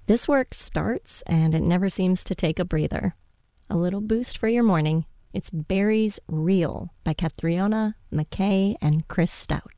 This work starts and it never seems to take a breather. A little boost for your morning. It's Barry's Real by Catriona McKay and Chris Stout.